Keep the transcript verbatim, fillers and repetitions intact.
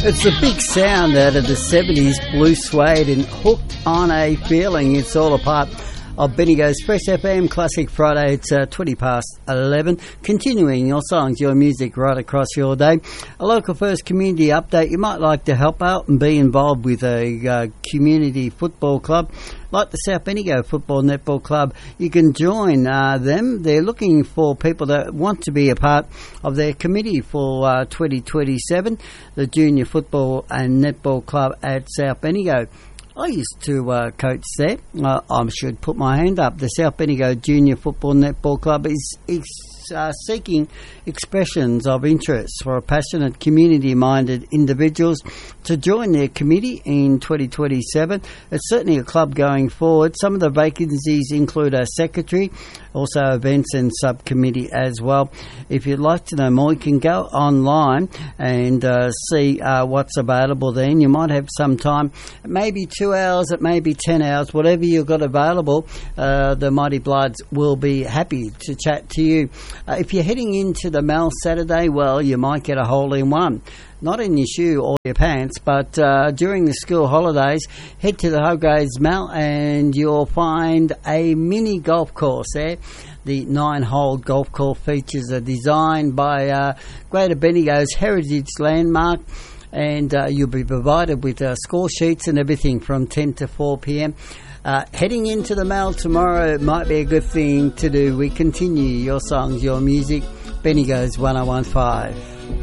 It's the big sound out of the seventies, Blue Suede and Hooked on a Feeling. It's all a part of Bendigo's Fresh F M Classic Friday. It's uh, twenty past eleven. Continuing your songs, your music right across your day. A local first community update. You might like to help out and be involved with a uh, community football club like the South Bendigo Football Netball Club. You can join uh, them. They're looking for people that want to be a part of their committee for uh, twenty twenty-seven, the Junior Football and Netball Club at South Bendigo. I used to uh, coach there. Uh, I should put my hand up. The South Bendigo Junior Football Netball Club is, is uh, seeking expressions of interest for passionate, community-minded individuals to join their committee in twenty twenty-seven. It's certainly a club going forward. Some of the vacancies include a secretary, also events and subcommittee as well. If you'd like to know more, you can go online and uh, see uh, what's available then. You might have some time, maybe two hours, it may be ten hours, whatever you've got available. Uh, the Mighty Bloods will be happy to chat to you. Uh, if you're heading into the Mall Saturday, well, you might get a hole in one. Not in your shoe or your pants, but uh, during the school holidays, head to the Hogarth's Mall and you'll find a mini golf course there. The nine-hole golf course features a design by uh, Greater Bendigo's Heritage Landmark, and uh, you'll be provided with uh, score sheets and everything from ten to four p.m. Uh, heading into the Mall tomorrow might be a good thing to do. We continue your songs, your music, Bendigo's one oh one point five.